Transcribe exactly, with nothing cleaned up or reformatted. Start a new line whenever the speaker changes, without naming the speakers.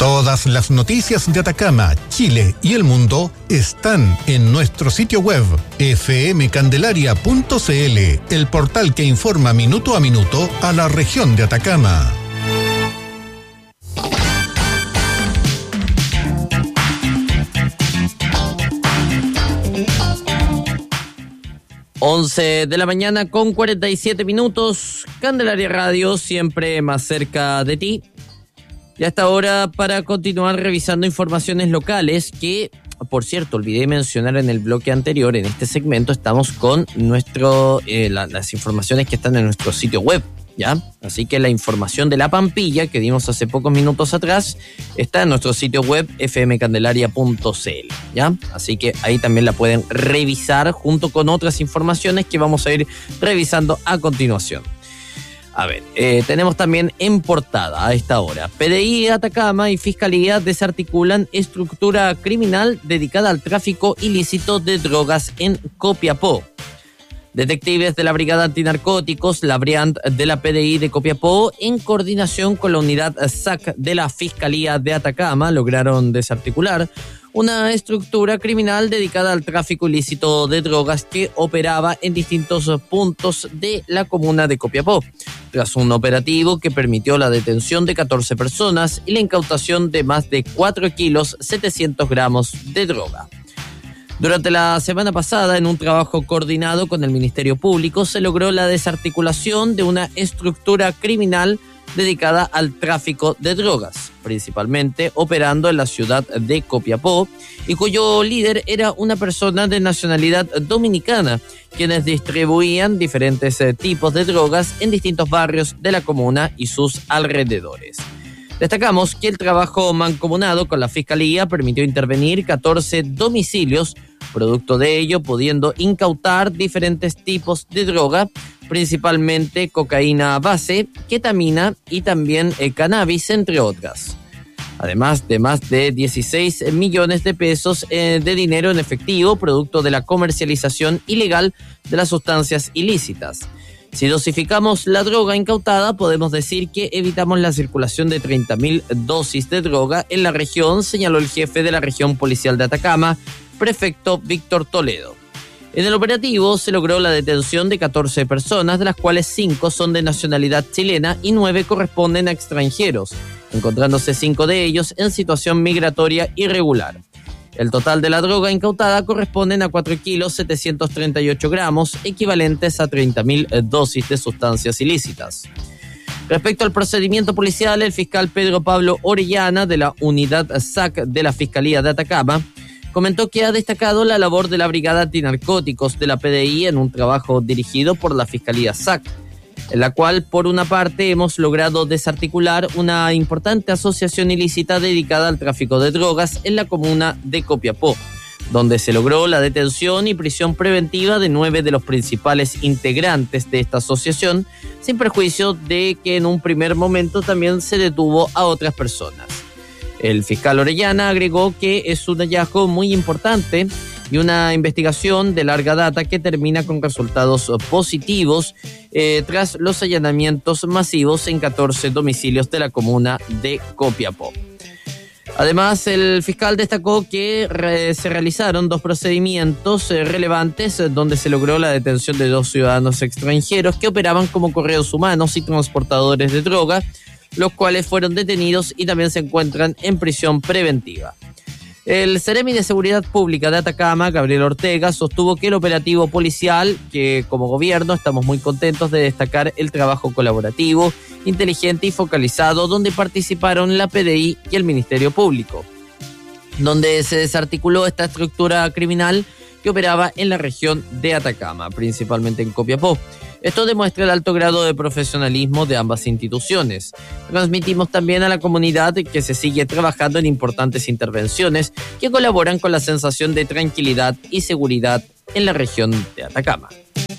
Todas las noticias de Atacama, Chile y el mundo están en nuestro sitio web efe eme candelaria punto ce ele, el portal que informa minuto a minuto a la región de Atacama.
once de la mañana con cuarenta y siete minutos, Candelaria Radio, siempre más cerca de ti. Y hasta ahora, para continuar revisando informaciones locales que, por cierto, olvidé mencionar en el bloque anterior, en este segmento estamos con nuestro eh, la, las informaciones que están en nuestro sitio web, ¿ya? Así que la información de La Pampilla que dimos hace pocos minutos atrás está en nuestro sitio web efe eme candelaria punto ce ele, ¿ya? Así que ahí también la pueden revisar junto con otras informaciones que vamos a ir revisando a continuación. A ver, eh, tenemos también en portada a esta hora: P D I de Atacama y Fiscalía desarticulan estructura criminal dedicada al tráfico ilícito de drogas en Copiapó. Detectives de la Brigada Antinarcóticos, la BRIANT de la P D I de Copiapó, en coordinación con la unidad S A C de la Fiscalía de Atacama, lograron desarticular una estructura criminal dedicada al tráfico ilícito de drogas que operaba en distintos puntos de la comuna de Copiapó, tras un operativo que permitió la detención de catorce personas y la incautación de más de cuatro kilos setecientos gramos de droga. Durante la semana pasada, en un trabajo coordinado con el Ministerio Público, se logró la desarticulación de una estructura criminal dedicada al tráfico de drogas, principalmente operando en la ciudad de Copiapó, y cuyo líder era una persona de nacionalidad dominicana, quienes distribuían diferentes eh, tipos de drogas en distintos barrios de la comuna y sus alrededores. Destacamos que el trabajo mancomunado con la Fiscalía permitió intervenir catorce domicilios, producto de ello pudiendo incautar diferentes tipos de droga, principalmente cocaína base, ketamina y también eh, cannabis, entre otras. Además de más de dieciséis millones de pesos eh, de dinero en efectivo, producto de la comercialización ilegal de las sustancias ilícitas. Si dosificamos la droga incautada, podemos decir que evitamos la circulación de treinta mil dosis de droga en la región, señaló el jefe de la región policial de Atacama, prefecto Víctor Toledo. En el operativo se logró la detención de catorce personas, de las cuales cinco son de nacionalidad chilena y nueve corresponden a extranjeros, encontrándose cinco de ellos en situación migratoria irregular. El total de la droga incautada corresponden a cuatro kilos setecientos treinta y ocho gramos, equivalentes a treinta mil dosis de sustancias ilícitas. Respecto al procedimiento policial, el fiscal Pedro Pablo Orellana, de la unidad S A C de la Fiscalía de Atacama, comentó que ha destacado la labor de la Brigada Antinarcóticos de la P D I en un trabajo dirigido por la Fiscalía S A C, en la cual, por una parte, hemos logrado desarticular una importante asociación ilícita dedicada al tráfico de drogas en la comuna de Copiapó, donde se logró la detención y prisión preventiva de nueve de los principales integrantes de esta asociación, sin perjuicio de que en un primer momento también se detuvo a otras personas. El fiscal Orellana agregó que es un hallazgo muy importante y una investigación de larga data que termina con resultados positivos eh, tras los allanamientos masivos en catorce domicilios de la comuna de Copiapó. Además, el fiscal destacó que re- se realizaron dos procedimientos eh, relevantes eh, donde se logró la detención de dos ciudadanos extranjeros que operaban como correos humanos y transportadores de droga, los cuales fueron detenidos y también se encuentran en prisión preventiva. El Seremi de Seguridad Pública de Atacama, Gabriel Ortega, sostuvo que el operativo policial, que como gobierno estamos muy contentos de destacar el trabajo colaborativo, inteligente y focalizado, donde participaron la P D I y el Ministerio Público, donde se desarticuló esta estructura criminal que operaba en la región de Atacama, principalmente en Copiapó. Esto demuestra el alto grado de profesionalismo de ambas instituciones. Transmitimos también a la comunidad que se sigue trabajando en importantes intervenciones que colaboran con la sensación de tranquilidad y seguridad en la región de Atacama.